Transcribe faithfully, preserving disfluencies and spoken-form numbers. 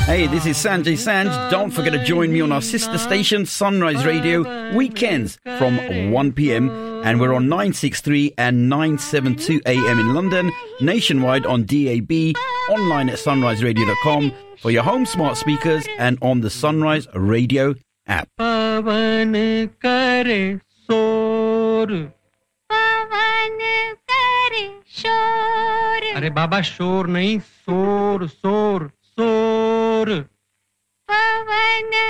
Hey, this is Sanjay Sanj. Don't forget to join me on our sister station, Sunrise Radio, weekends from one p.m. And we're on nine sixty-three and nine seventy-two A M in London, nationwide on D A B, online at sunrise radio dot com, for your home smart speakers and on the Sunrise Radio app. Pavan kare sor, pavan kare shor. Arey baba, shor nahi, sor, sor, sor. Pavan